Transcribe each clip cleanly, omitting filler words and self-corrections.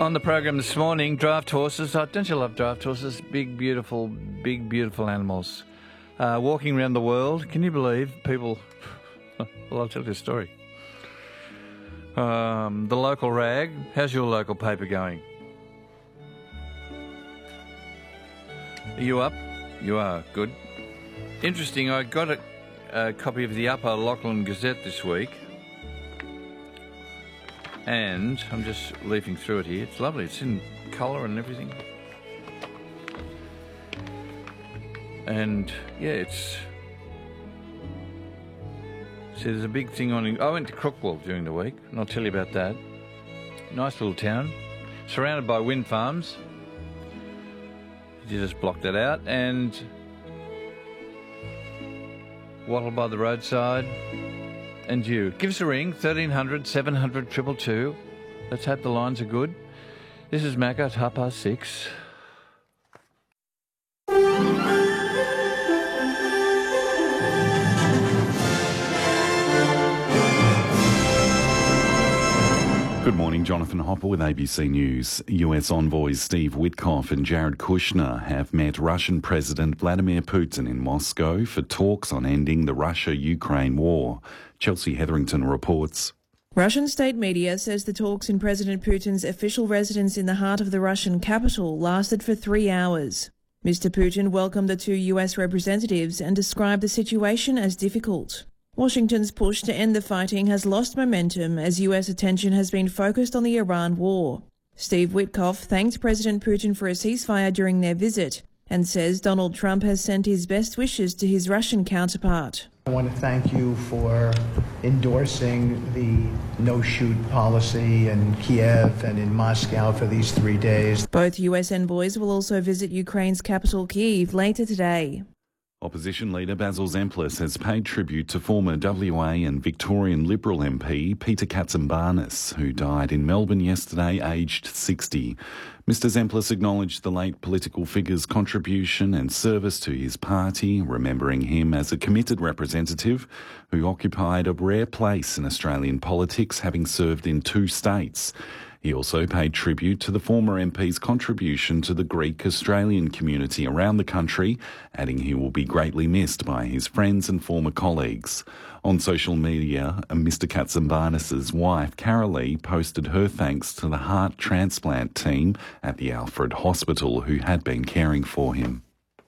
On the program this morning, draft horses. Oh, don't you love draft horses? Big, beautiful animals. Walking around the world. Can you believe people... Well, I'll tell you a story. The local rag. How's your local paper going? Are you up? You are. Good. Interesting, I got a copy of the Upper Lachlan Gazette this week. And I'm just leafing through it here. It's lovely. It's in colour and everything. And, yeah, it's... See, there's a big thing on... I went to Crookwell during the week, and I'll tell you about that. Nice little town. Surrounded by wind farms. You just block that out. And... Wattle by the roadside. And you. Give us a ring, 1300 700 222. Let's hope the lines are good. This is Macca at 6:30. Good morning, Jonathan Hopper with ABC News. US envoys Steve Witkoff and Jared Kushner have met Russian President Vladimir Putin in Moscow for talks on ending the Russia-Ukraine war. Chelsea Hetherington reports. Russian state media says the talks in President Putin's official residence in the heart of the Russian capital lasted for 3 hours. Mr. Putin welcomed the two US representatives and described the situation as difficult. Washington's push to end the fighting has lost momentum as US attention has been focused on the Iran war. Steve Witkoff thanked President Putin for a ceasefire during their visit and says Donald Trump has sent his best wishes to his Russian counterpart. I want to thank you for endorsing the no-shoot policy in Kiev and in Moscow for these 3 days. Both US envoys will also visit Ukraine's capital Kyiv later today. Opposition leader Basil Zemplis has paid tribute to former WA and Victorian Liberal MP Peter Katsambarnis, who died in Melbourne yesterday, aged 60. Mr Zemplis acknowledged the late political figure's contribution and service to his party, remembering him as a committed representative who occupied a rare place in Australian politics, having served in 2 states. He also paid tribute to the former MP's contribution to the Greek-Australian community around the country, adding he will be greatly missed by his friends and former colleagues. On social media, Mr Katsambarnis' wife, Carolee, posted her thanks to the heart transplant team at the Alfred Hospital who had been caring for him.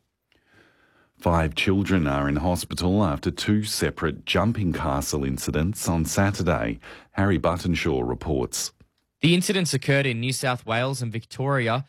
5 children are in hospital after 2 separate jumping castle incidents on Saturday. Harry Buttonshaw reports. The incidents occurred in New South Wales and Victoria